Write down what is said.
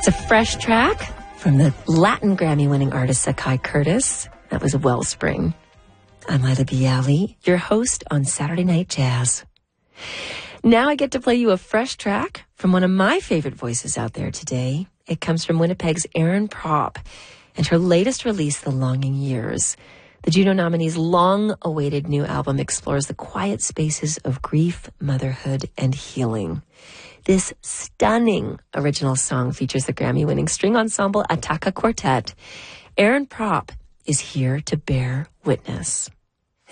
That's a fresh track from the Latin Grammy-winning artist Sakai Curtis. That was Wellspring. I'm Ila Bialy, your host on Saturday Night Jazz. Now I get to play you a fresh track from one of my favorite voices out there today. It comes from Winnipeg's Erin Propp and her latest release, The Longing Years. The Juno nominee's long-awaited new album explores the quiet spaces of grief, motherhood, and healing. This stunning original song features the Grammy-winning string ensemble Attacca Quartet. Erin Propp is here to bear witness.